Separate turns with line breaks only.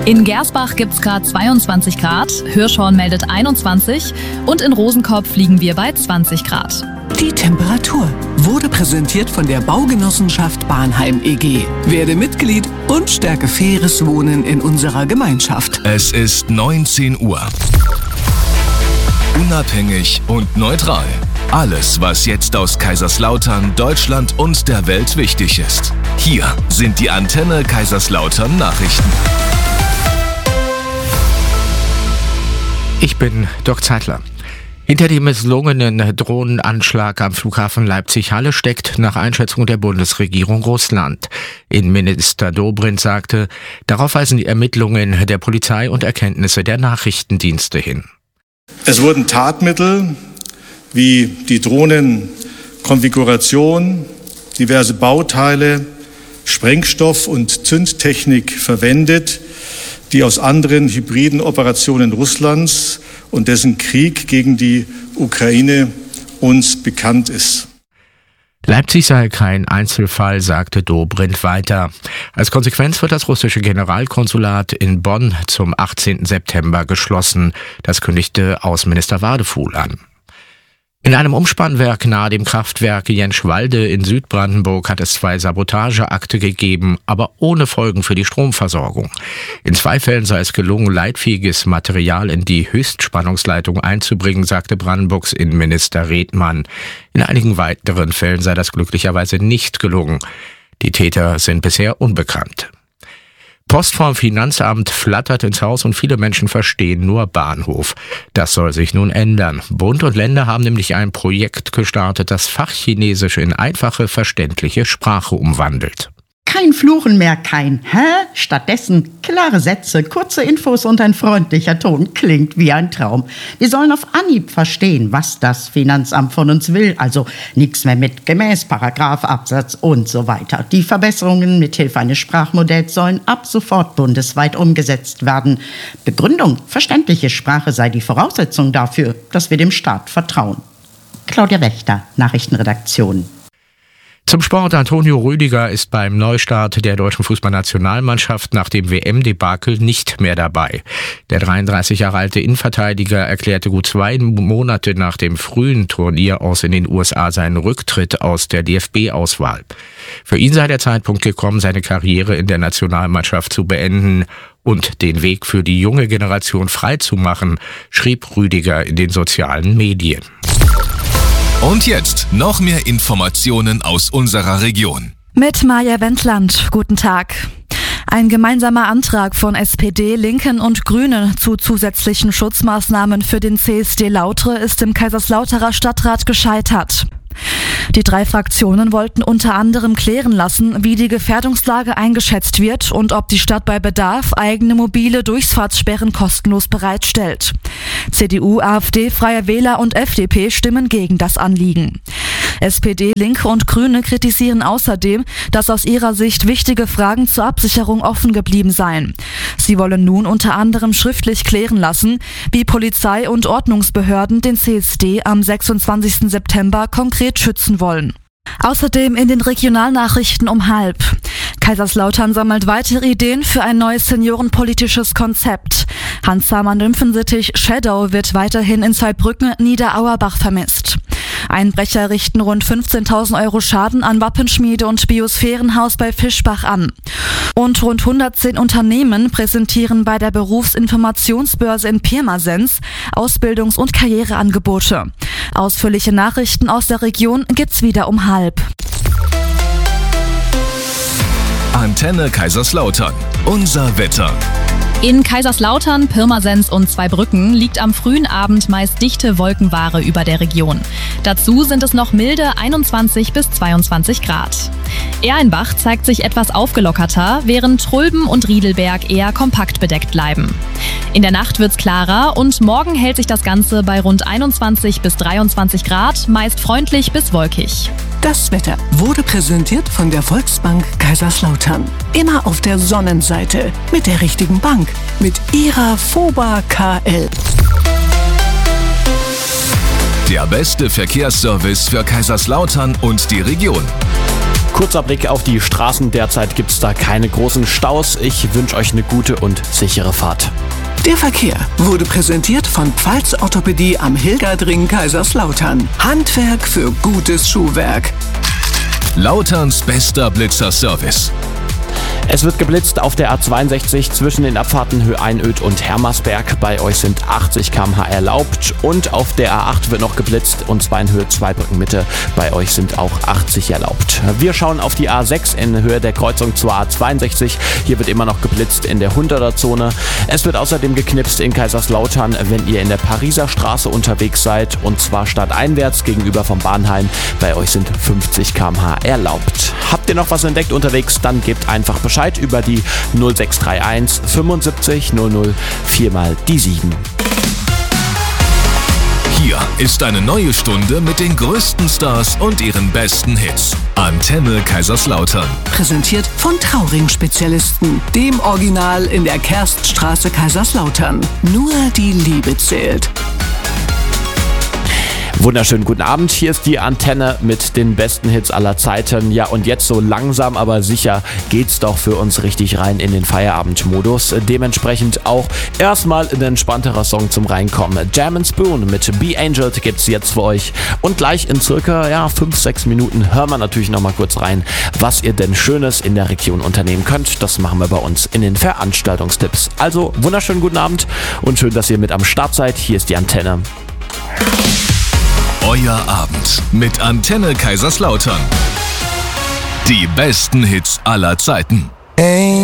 In Gersbach gibt's gerade 22 Grad, Hirschhorn meldet 21 und in Rosenkopf liegen wir bei 20 Grad.
Die Temperatur wurde präsentiert von der Baugenossenschaft Bahnheim e.G. Werde Mitglied und stärke faires Wohnen in unserer Gemeinschaft.
Es ist 19 Uhr. Unabhängig und neutral. Alles, was jetzt aus Kaiserslautern, Deutschland und der Welt wichtig ist. Hier sind die Antenne Kaiserslautern Nachrichten.
Ich bin Dirk Zeitler. Hinter dem misslungenen Drohnenanschlag am Flughafen Leipzig-Halle steckt nach Einschätzung der Bundesregierung Russland. Innenminister Dobrindt sagte, darauf weisen die Ermittlungen der Polizei und Erkenntnisse der Nachrichtendienste hin.
Es wurden Tatmittel wie die Drohnenkonfiguration, diverse Bauteile, Sprengstoff und Zündtechnik verwendet, die aus anderen hybriden Operationen Russlands und dessen Krieg gegen die Ukraine uns bekannt ist.
Leipzig sei kein Einzelfall, sagte Dobrindt weiter. Als Konsequenz wird das russische Generalkonsulat in Bonn zum 18. September geschlossen. Das kündigte Außenminister Wadefuhl an. In einem Umspannwerk nahe dem Kraftwerk Jenschwalde in Südbrandenburg hat es 2 Sabotageakte gegeben, aber ohne Folgen für die Stromversorgung. In 2 Fällen sei es gelungen, leitfähiges Material in die Höchstspannungsleitung einzubringen, sagte Brandenburgs Innenminister Redmann. In einigen weiteren Fällen sei das glücklicherweise nicht gelungen. Die Täter sind bisher unbekannt. Post vom Finanzamt flattert ins Haus und viele Menschen verstehen nur Bahnhof. Das soll sich nun ändern. Bund und Länder haben nämlich ein Projekt gestartet, das Fachchinesisch in einfache, verständliche Sprache umwandelt.
Kein Fluchen mehr, kein Hä? Stattdessen klare Sätze, kurze Infos und ein freundlicher Ton. Klingt wie ein Traum. Wir sollen auf Anhieb verstehen, was das Finanzamt von uns will. Also nichts mehr mit gemäß, Paragraph, Absatz und so weiter. Die Verbesserungen mithilfe eines Sprachmodells sollen ab sofort bundesweit umgesetzt werden. Begründung: verständliche Sprache sei die Voraussetzung dafür, dass wir dem Staat vertrauen. Claudia Wächter, Nachrichtenredaktion.
Zum Sport. Antonio Rüdiger ist beim Neustart der deutschen Fußballnationalmannschaft nach dem WM-Debakel nicht mehr dabei. Der 33 Jahre alte Innenverteidiger erklärte gut 2 Monate nach dem frühen Turnier aus in den USA seinen Rücktritt aus der DFB-Auswahl. Für ihn sei der Zeitpunkt gekommen, seine Karriere in der Nationalmannschaft zu beenden und den Weg für die junge Generation freizumachen, schrieb Rüdiger in den sozialen Medien.
Und jetzt noch mehr Informationen aus unserer Region.
Mit Maja Wendland. Guten Tag. Ein gemeinsamer Antrag von SPD, Linken und Grünen zu zusätzlichen Schutzmaßnahmen für den CSD Lautre ist im Kaiserslauterer Stadtrat gescheitert. Die 3 Fraktionen wollten unter anderem klären lassen, wie die Gefährdungslage eingeschätzt wird und ob die Stadt bei Bedarf eigene mobile Durchfahrtssperren kostenlos bereitstellt. CDU, AfD, Freie Wähler und FDP stimmen gegen das Anliegen. SPD, Linke und Grüne kritisieren außerdem, dass aus ihrer Sicht wichtige Fragen zur Absicherung offen geblieben seien. Sie wollen nun unter anderem schriftlich klären lassen, wie Polizei und Ordnungsbehörden den CSD am 26. September konkret schützen wollen. Außerdem in den Regionalnachrichten um 12:30. Kaiserslautern sammelt weitere Ideen für ein neues seniorenpolitisches Konzept. Hans-Hamann-Nymphensittich Shadow wird weiterhin in Zweibrücken, Niederauerbach vermisst. Einbrecher richten rund 15.000 € Schaden an Wappenschmiede und Biosphärenhaus bei Fischbach an. Und rund 110 Unternehmen präsentieren bei der Berufsinformationsbörse in Pirmasens Ausbildungs- und Karriereangebote. Ausführliche Nachrichten aus der Region gibt's wieder um 12:30.
Antenne Kaiserslautern. Unser Wetter.
In Kaiserslautern, Pirmasens und Zweibrücken liegt am frühen Abend meist dichte Wolkenware über der Region. Dazu sind es noch milde 21 bis 22 Grad. Erlenbach zeigt sich etwas aufgelockerter, während Trulben und Riedelberg eher kompakt bedeckt bleiben. In der Nacht wird's klarer und morgen hält sich das Ganze bei rund 21 bis 23 Grad, meist freundlich bis wolkig.
Das Wetter wurde präsentiert von der Volksbank Kaiserslautern. Immer auf der Sonnenseite mit der richtigen Bank, mit ihrer FOBA KL.
Der beste Verkehrsservice für Kaiserslautern und die Region.
Kurzer Blick auf die Straßen. Derzeit gibt es da keine großen Staus. Ich wünsche euch eine gute und sichere Fahrt.
Der Verkehr wurde präsentiert von Pfalz Orthopädie am Hilgerdring Kaiserslautern. Handwerk für gutes Schuhwerk.
Lauterns bester Blitzerservice.
Es wird geblitzt auf der A62 zwischen den Abfahrten Höhe-Einöd und Hermersberg. Bei euch sind 80 km/h erlaubt. Und auf der A8 wird noch geblitzt, und zwar in Höhe Zweibrückenmitte. Bei euch sind auch 80 erlaubt. Wir schauen auf die A6 in Höhe der Kreuzung zur A62. Hier wird immer noch geblitzt in der 100er-Zone. Es wird außerdem geknipst in Kaiserslautern, wenn ihr in der Pariser Straße unterwegs seid. Und zwar stadteinwärts gegenüber vom Bahnheim. Bei euch sind 50 km/h erlaubt. Habt ihr noch was entdeckt unterwegs? Dann gebt einfach Bescheid über die 0631 75 00 4 die 7.
Hier ist eine neue Stunde mit den größten Stars und ihren besten Hits. Antenne Kaiserslautern.
Präsentiert von Trauring-Spezialisten, dem Original in der Kerststraße Kaiserslautern. Nur die Liebe zählt.
Wunderschönen guten Abend, hier ist die Antenne mit den besten Hits aller Zeiten. Ja, und jetzt so langsam, aber sicher geht's doch für uns richtig rein in den Feierabendmodus. Dementsprechend auch erstmal ein entspannterer Song zum Reinkommen. Jam & Spoon mit Be Angel gibt's jetzt für euch. Und gleich in circa 5-6 Minuten hören wir natürlich nochmal kurz rein, was ihr denn Schönes in der Region unternehmen könnt. Das machen wir bei uns in den Veranstaltungstipps. Also wunderschönen guten Abend und schön, dass ihr mit am Start seid. Hier ist die Antenne.
Euer Abend mit Antenne Kaiserslautern. Die besten Hits aller Zeiten.